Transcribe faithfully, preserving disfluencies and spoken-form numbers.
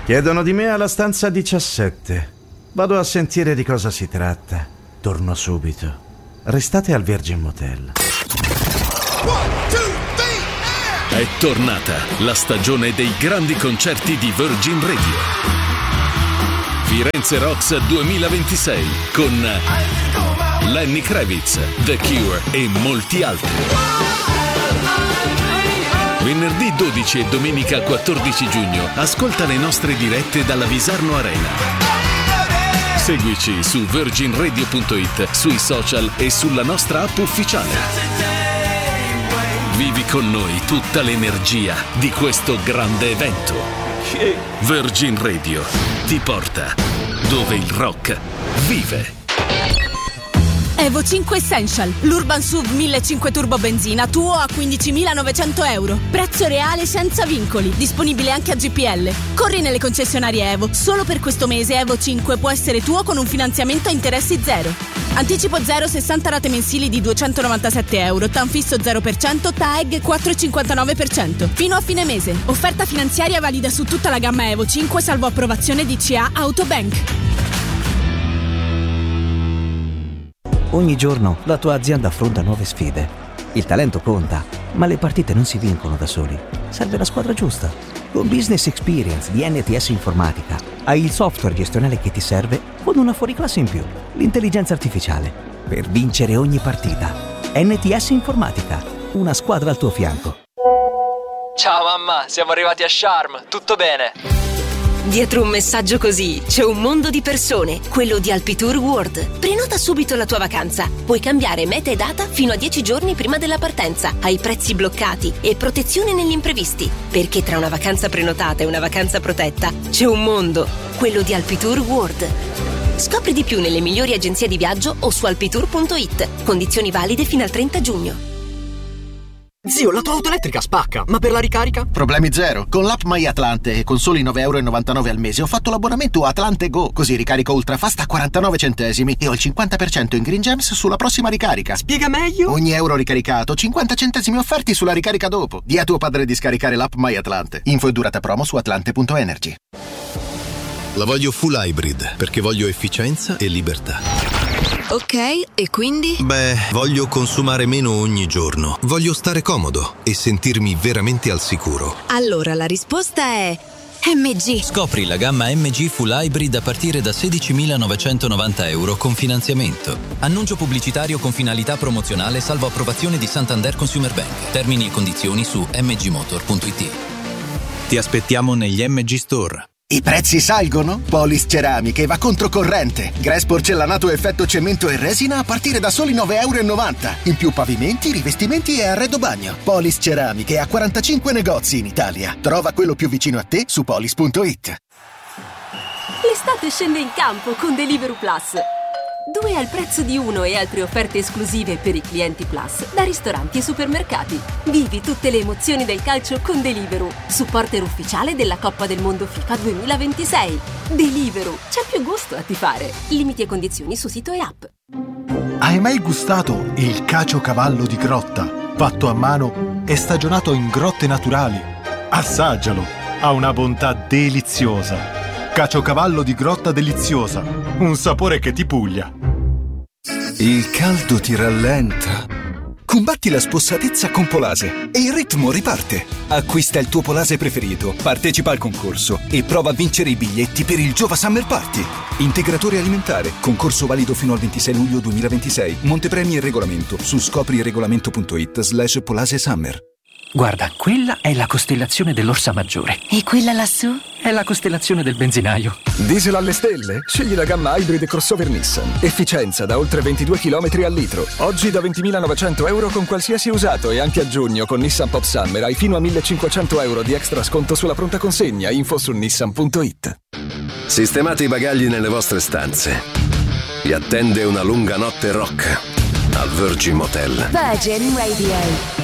Chiedono di me alla stanza diciassette. Vado a sentire di cosa si tratta. Torno subito. Restate al Virgin Motel. È tornata la stagione dei grandi concerti di Virgin Radio. Firenze Rocks duemilaventisei con Lenny Kravitz, The Cure e molti altri. Venerdì dodici e domenica quattordici giugno ascolta le nostre dirette dalla Visarno Arena. Seguici su virgin radio punto it, sui social e sulla nostra app ufficiale. Vivi con noi tutta l'energia di questo grande evento. Virgin Radio ti porta dove il rock vive. Evo cinque Essential, l'Urban S U V millecinquecento turbo benzina, tuo a quindicimilanovecento euro. Prezzo reale senza vincoli, disponibile anche a G P L. Corri nelle concessionarie Evo. Solo per questo mese Evo cinque può essere tuo con un finanziamento a interessi zero. Anticipo zero, sessanta rate mensili di duecentonovantasette euro. T A N fisso zero per cento, T A E G quattro virgola cinquantanove per cento. Fino a fine mese. Offerta finanziaria valida su tutta la gamma Evo cinque, salvo approvazione di C A Autobank. Ogni giorno la tua azienda affronta nuove sfide. Il talento conta, ma le partite non si vincono da soli. Serve la squadra giusta. Con Business Experience di N T S Informatica hai il software gestionale che ti serve con una fuoriclasse in più, l'intelligenza artificiale, per vincere ogni partita. N T S Informatica, una squadra al tuo fianco. Ciao mamma, siamo arrivati a Sharm, tutto bene? Dietro un messaggio così c'è un mondo di persone, quello di Alpitour World. Prenota subito la tua vacanza. Puoi cambiare meta e data fino a dieci giorni prima della partenza, hai prezzi bloccati e protezione negli imprevisti. Perché tra una vacanza prenotata e una vacanza protetta c'è un mondo, quello di Alpitour World. Scopri di più nelle migliori agenzie di viaggio o su alpitour punto it. Condizioni valide fino al trenta giugno. Zio, la tua auto elettrica spacca, ma per la ricarica? Problemi zero. Con l'app MyAtlante e con soli nove virgola novantanove euro al mese ho fatto l'abbonamento Atlante Go. Così ricarico ultrafast a quarantanove centesimi e ho il cinquanta per cento in Green Gems sulla prossima ricarica. Spiega meglio? Ogni euro ricaricato, cinquanta centesimi offerti sulla ricarica dopo. Di a tuo padre di scaricare l'app MyAtlante. Info e durata promo su atlante punto energy. La voglio full hybrid perché voglio efficienza e libertà. Ok, e quindi? Beh, voglio consumare meno ogni giorno. Voglio stare comodo e sentirmi veramente al sicuro. Allora la risposta è M G. Scopri la gamma M G Full Hybrid a partire da sedicimilanovecentonovanta euro con finanziamento. Annuncio pubblicitario con finalità promozionale salvo approvazione di Santander Consumer Bank. Termini e condizioni su m g motor punto it. Ti aspettiamo negli M G Store. I prezzi salgono? Polis Ceramiche va controcorrente. Grass porcellanato effetto cemento e resina a partire da soli nove virgola novanta euro. In più pavimenti, rivestimenti e arredo bagno. Polis Ceramiche ha quarantacinque negozi in Italia. Trova quello più vicino a te su polis punto it. L'estate scende in campo con Deliveroo Plus. Due al prezzo di uno e altre offerte esclusive per i clienti Plus da ristoranti e supermercati. Vivi tutte le emozioni del calcio con Deliveroo, supporter ufficiale della Coppa del Mondo FIFA duemilaventisei. Deliveroo, c'è più gusto a tifare. Limiti e condizioni su sito e app. Hai mai gustato il caciocavallo di grotta, fatto a mano e stagionato in grotte naturali? Assaggialo, ha una bontà deliziosa. Caciocavallo di grotta deliziosa, un sapore che ti puglia. Il caldo ti rallenta. Combatti la spossatezza con Polase e il ritmo riparte. Acquista il tuo Polase preferito, partecipa al concorso e prova a vincere i biglietti per il Giova Summer Party. Integratore alimentare, concorso valido fino al ventisei luglio duemilaventisei. Montepremi e regolamento su scopriregolamento punto it slash Polase Summer. Guarda, quella è la costellazione dell'Orsa Maggiore. E quella lassù? È la costellazione del benzinaio. Diesel alle stelle? Scegli la gamma hybrid crossover Nissan. Efficienza da oltre ventidue chilometri al litro. Oggi da ventimilanovecento euro con qualsiasi usato e anche a giugno con Nissan Pop Summer hai fino a millecinquecento euro di extra sconto sulla pronta consegna. Info su nissan punto it. Sistemate i bagagli nelle vostre stanze. Vi attende una lunga notte rock al Virgin Motel. Virgin Radio.